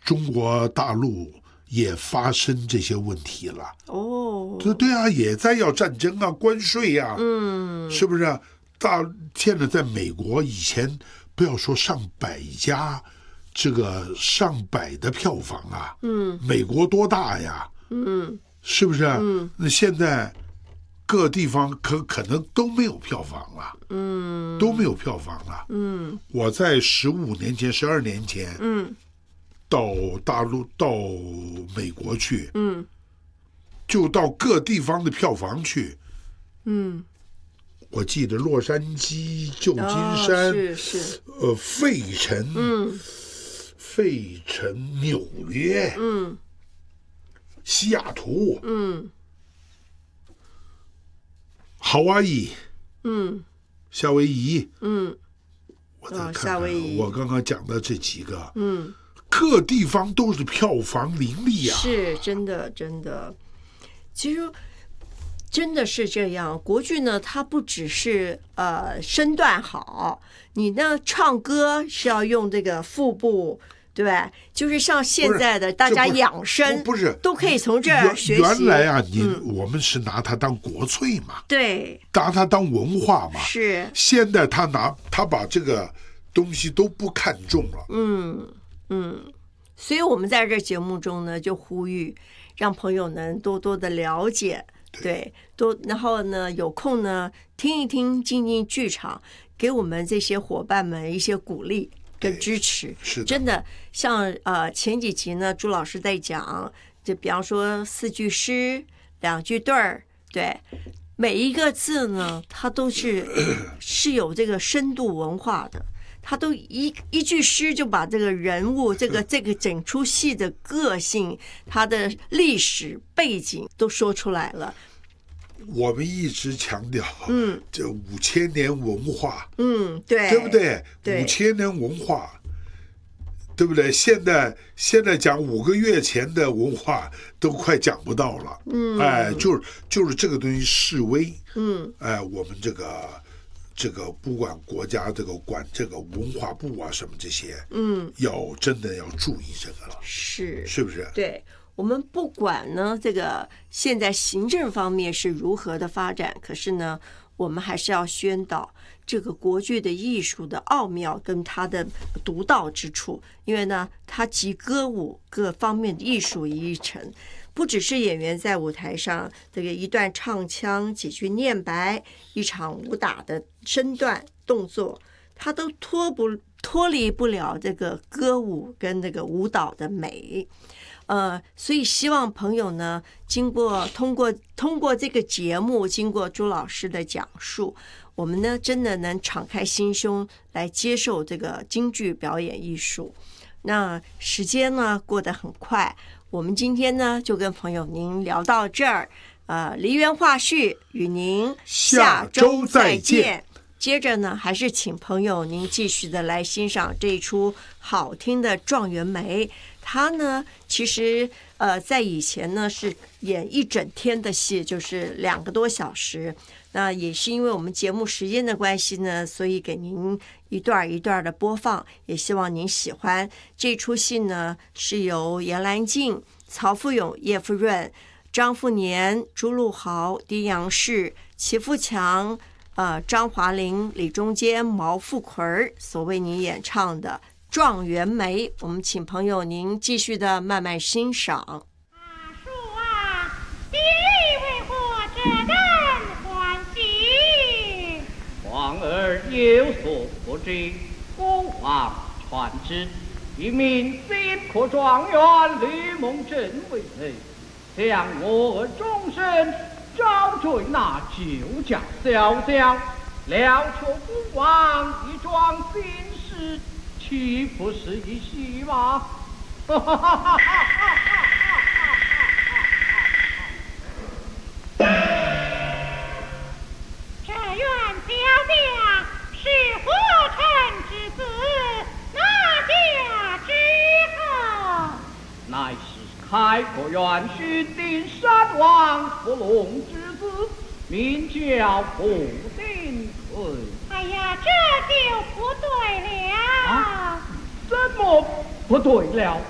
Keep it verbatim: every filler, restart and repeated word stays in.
中国大陆也发生这些问题了。 哦， 对对啊，也在要战争啊，关税啊， 嗯， 是不是啊？大现在在美国，以前不要说上百家，这个上百的票房啊， 嗯， 美国多大呀？ 嗯， 是不是啊？ 嗯， 那现在各地方可可能都没有票房了， 嗯， 都没有票房了。 嗯， 我在十五年前、十二年前， 嗯， 到大陆、到美国去， 嗯， 就到各地方的票房去。 嗯， 我记得洛杉矶、旧金山， 哦、是是， 呃，费城， 嗯， 费城、纽约， 嗯， 西雅图， 嗯， 夏威夷， 嗯， 夏威夷， 嗯， 我再看哦、夏看威夷， 我刚刚讲的这几个， 嗯， 各地方都是票房林立啊， 是真的，真的，其实。真的是这样，国剧呢，它不只是呃身段好，你呢唱歌是要用这个腹部，对吧？就是像现在的大家养生， 不是都可以从这儿学习。 原来啊，你、 嗯、 我们是拿它当国粹嘛， 对， 拿它当文化嘛。 是。 现在他拿他把这个东西都不看重了。 嗯嗯，所以我们在这节目中呢，就呼吁让朋友能多多的了解。对，多然后呢，有空呢听一听，进进剧场，给我们这些伙伴们一些鼓励跟支持。 是的， 真的，像呃前几集呢，朱老师在讲，就比方说四句诗、两句对儿，对，每一个字呢，它都是是有这个深度文化的。他都一一句诗就把这个人物、这个这个整出戏的个性、他的历史背景都说出来了。 我们一直强调， 嗯， 这五千年文化， 嗯，对， 对不对？ 对， 五千年文化，对不对？现在现在讲五个月前的文化都快讲不到了， 嗯， 哎，就是就是这个东西示威， 嗯， 哎，我们这个。这个不管国家这个管这个文化部啊什么这些， 嗯， 要真的要注意这个了， 是是不是？ 对，我们不管呢这个现在行政方面是如何的发展，可是呢，我们还是要宣导这个国剧的艺术的奥妙跟它的独到之处，因为呢，它集歌舞各方面的艺术于一身。不只是演员在舞台上这个一段唱腔、几句念白、一场武打的身段动作，它都脱不脱离不了这个歌舞跟这个舞蹈的美。呃，所以希望朋友呢，经过通过通过这个节目，经过朱老师的讲述，我们呢真的能敞开心胸来接受这个京剧表演艺术。那时间呢过得很快。我们今天呢，就跟朋友您聊到这儿，呃，梨园话絮与您下周再见。接着呢，还是请朋友您继续的来欣赏这一出好听的《状元梅》。它呢，其实呃，在以前呢是演一整天的戏，就是两个多小时。那也是因为我们节目时间的关系呢，所以给您一段一段的播放，也希望您喜欢。这出戏呢，是由严兰静、曹富勇、叶富润、张富年、朱陆豪、丁阳士、齐富强、呃张华玲、李中坚、毛富奎所为您演唱的《状元梅》。我们请朋友您继续的慢慢欣赏。 叔啊，爹为何这等欢喜？ 皇儿有所不知，父皇传旨，一名新科状元吕蒙正为内，向我终身招赘那旧家小小，料求父王一桩心事，岂不是一喜吗？哈哈哈哈哈！ 这员小将是何臣之子？哪家之后？ 乃是开国元勋丁山王伏龙之子，名叫傅丁奎。 哎呀，这就不对了。 啊，怎么不对了？